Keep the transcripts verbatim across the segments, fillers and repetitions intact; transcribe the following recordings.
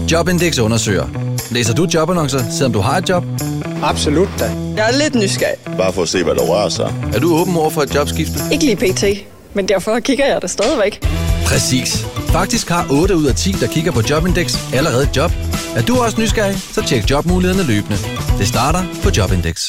Jobindex undersøger. Læser du jobannoncer, selvom du har et job? Absolut da. Jeg er lidt nysgerrig. Bare for at se, hvad der rører sig. Er du åben over for et jobskifte? Ikke lige pt, men derfor kigger jeg det stadigvæk. Præcis. Faktisk har otte ud af ti, der kigger på Jobindex, allerede et job. Er du også nysgerrig, så tjek jobmulighederne løbende. Det starter på Jobindex.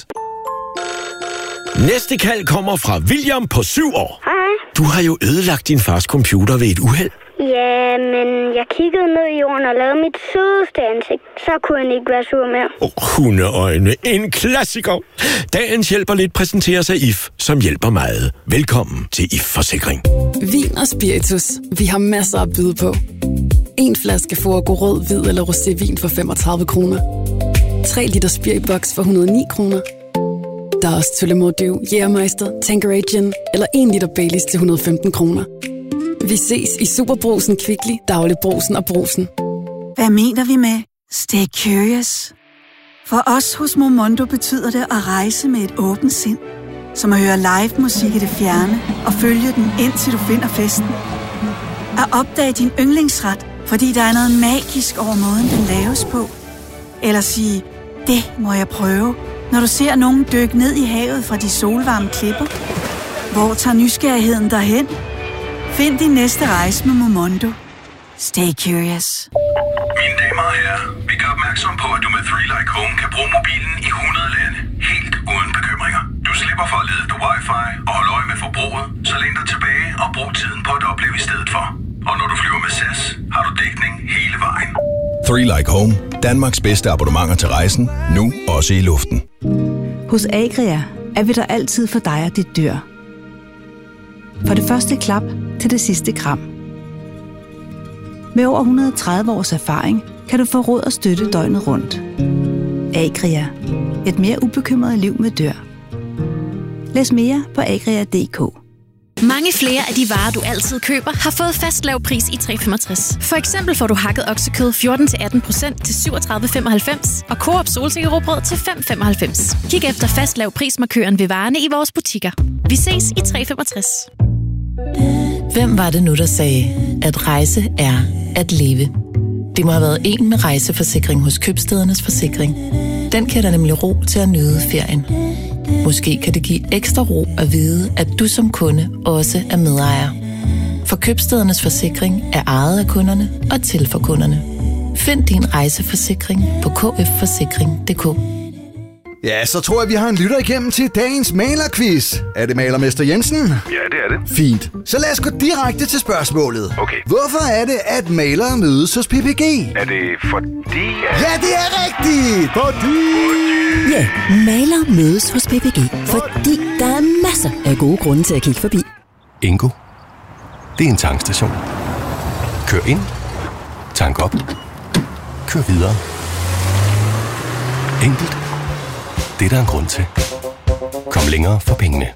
Næste kald kommer fra William på syv år. Hej. Du har jo ødelagt din fars computer ved et uheld. Ja, men jeg kiggede ned i jorden og lavede mit sødeste ansigt. Så kunne han ikke være sur mere. Oh, hundeøjne. En klassiker. Dagens hjælper lidt præsenteres af I F, som hjælper meget. Velkommen til I F Forsikring. Vin og spiritus. Vi har masser at byde på. En flaske Forgo rød, hvid eller rosévin for femogtredive kroner. tre liter spiriboks for et hundrede og ni kroner. Der er også Tullemordew, Jægermeister, Tanqueray Gin eller en liter Baileys til et hundrede og femten kroner. Vi ses i Superbrugsen, Kvickly, Dagligbrugsen og Brugsen. Hvad mener vi med stay curious? For os hos Momondo betyder det at rejse med et åbent sind. Som at høre live musik i det fjerne og følge den indtil du finder festen. At opdage din yndlingsret, fordi der er noget magisk over måden, den laves på. Eller sige, det må jeg prøve, når du ser nogen dykke ned i havet fra de solvarme klipper. Hvor tager nysgerrigheden derhen? Find din næste rejse med Momondo. Stay curious. Mine damer og herrer, vi gør opmærksom på, at du med Three Like Home kan bruge mobilen i hundrede lande, helt uden bekymringer. Du slipper for at lede efter wifi og holde øje med forbruget, så læn dig tilbage og brug tiden på at opleve i stedet for. Og når du flyver med S A S, har du dækning hele vejen. Three Like Home. Danmarks bedste abonnementer til rejsen. Nu også i luften. Hos Agria er vi der altid for dig og dit dyr. For det første klap til det sidste kram. Med over et hundrede og tredive års erfaring kan du få råd og støtte døgnet rundt. Agria. Et mere ubekymret liv med dyr. Læs mere på agria punktum d k. Mange flere af de varer, du altid køber, har fået fast lav pris i tre femogtres. For eksempel får du hakket oksekød fjorten til atten procent til syvogtredive femoghalvfems og Coop solsikkerråbrød til fem femoghalvfems. Kig efter fast lav prismarkøren ved varerne i vores butikker. Vi ses i tre femogtres. Hvem var det nu, der sagde, at rejse er at leve? Det må have været en med rejseforsikring hos Købstædernes Forsikring. Den kan der nemlig ro til at nyde ferien. Måske kan det give ekstra ro at vide, at du som kunde også er medejer. For Købstædernes Forsikring er ejet af kunderne og til for kunderne. Find din rejseforsikring på k f forsikring punktum d k. Ja, så tror jeg, vi har en lytter igennem til dagens malerquiz. Er det malermester Jensen? Ja, det er det. Fint. Så lad os gå direkte til spørgsmålet. Okay. Hvorfor er det, at malere mødes hos P P G? Er det fordi... At... Ja, det er rigtigt! Fordi... Ja, malere mødes hos P P G, fordi der er masser af gode grunde til at kigge forbi. Ingo. Det er en tankstation. Kør ind. Tank op. Kør videre. Enkelt. Det er der en grund til. Kom længere for pengene.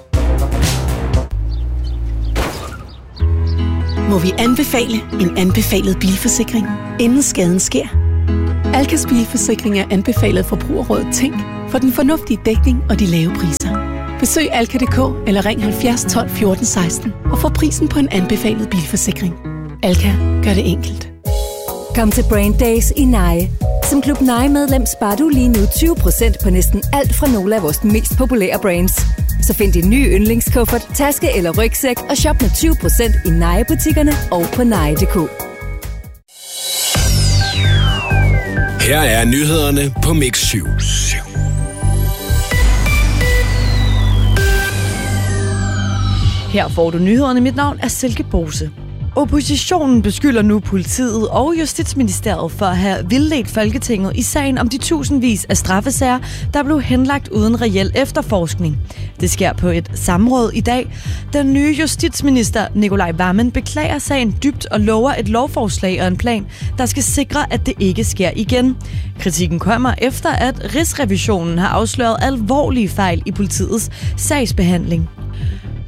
Må vi anbefale en anbefalet bilforsikring, inden skaden sker? Alkas bilforsikring er anbefalet forbrugerrådet Tænk for den fornuftige dækning og de lave priser. Besøg alka punktum d k eller ring halvfjerds tolv fjorten seksten og få prisen på en anbefalet bilforsikring. Alka gør det enkelt. Kom til Brand Days i Neje. Som Klub Neje-medlem sparer du lige nu tyve procent på næsten alt fra nogle af vores mest populære brands. Så find din nye yndlingskuffert, taske eller rygsæk og shop med tyve procent i Neje-butikkerne og på neje punktum d k. Her er nyhederne på Mix syv. Her får du nyhederne. Mit navn er Silke Bose. Oppositionen beskylder nu politiet og Justitsministeriet for at have vildledt Folketinget i sagen om de tusindvis af straffesager, der blev henlagt uden reel efterforskning. Det sker på et samråd i dag. Den nye justitsminister Nicolai Wammen beklager sagen dybt og lover et lovforslag og en plan, der skal sikre, at det ikke sker igen. Kritikken kommer efter, at Rigsrevisionen har afsløret alvorlige fejl i politiets sagsbehandling.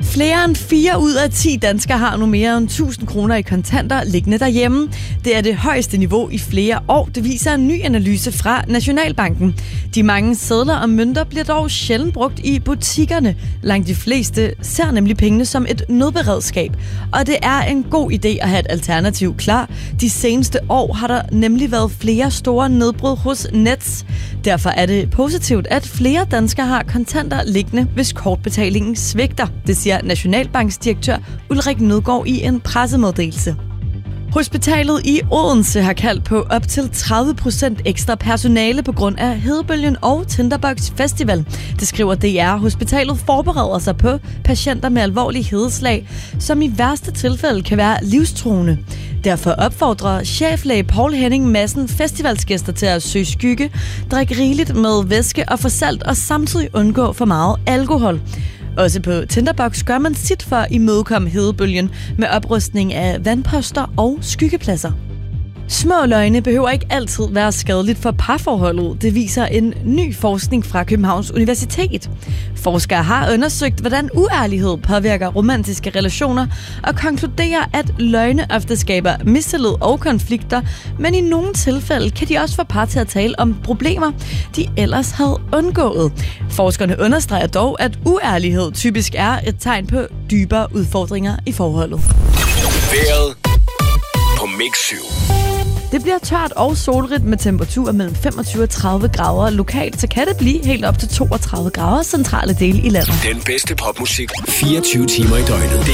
Flere end fire ud af ti danskere har nu mere end tusind kroner i kontanter liggende derhjemme. Det er det højeste niveau i flere år, det viser en ny analyse fra Nationalbanken. De mange sedler og mønter bliver dog sjældent brugt i butikkerne. Langt de fleste ser nemlig pengene som et nødberedskab. Og det er en god idé at have et alternativ klar. De seneste år har der nemlig været flere store nedbrud hos Nets. Derfor er det positivt, at flere danskere har kontanter liggende, hvis kortbetalingen svigter. Det siger Nationalbanksdirektør Ulrik Nødgaard i en pressemeddelelse. Hospitalet i Odense har kaldt på op til tredive procent ekstra personale på grund af Hedebølgen og Tinderbox Festival. Det skriver D R. Hospitalet forbereder sig på patienter med alvorlig hedeslag, som i værste tilfælde kan være livstruende. Derfor opfordrer cheflæge Paul Henning Madsen festivalsgæster til at søge skygge, drikke rigeligt med væske og få salt og samtidig undgå for meget alkohol. Også på Tinderbox gør man sit for at imødekomme hedebølgen med oprustning af vandposter og skyggepladser. Små løgne behøver ikke altid være skadeligt for parforholdet. Det viser en ny forskning fra Københavns Universitet. Forskere har undersøgt, hvordan uærlighed påvirker romantiske relationer, og konkluderer, at løgne ofte skaber mistillid og konflikter, men i nogle tilfælde kan de også få par til at tale om problemer, de ellers havde undgået. Forskerne understreger dog, at uærlighed typisk er et tegn på dybere udfordringer i forholdet. Været på Mix syv. Det bliver tørt og solrigt med temperaturer mellem femogtyve og tredive grader. Lokalt så kan det blive helt op til toogtredive grader centrale dele i landet. Den bedste popmusik fireogtyve timer i døgnet. Det